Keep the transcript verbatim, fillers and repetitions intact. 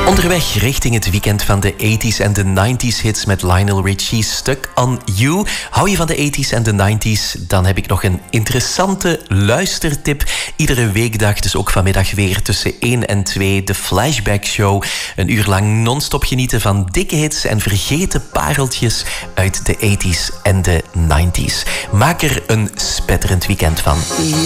Onderweg richting het weekend van de tachtiger en de negentiger hits met Lionel Richie, Stuck on You. Hou je van de tachtiger en de negentiger? Dan heb ik nog een interessante luistertip. Iedere weekdag, dus ook vanmiddag weer tussen één en twee, de Flashback Show. Een uur lang non-stop genieten van dikke hits en vergeten pareltjes uit de tachtiger en de negentiger. Maak er een spetterend weekend van.